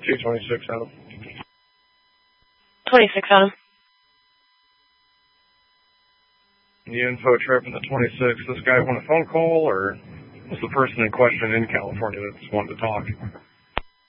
226 Adam. 26 Adam. The info trip in the 26. This guy want a phone call, or was the person in question in California that's wanting to talk?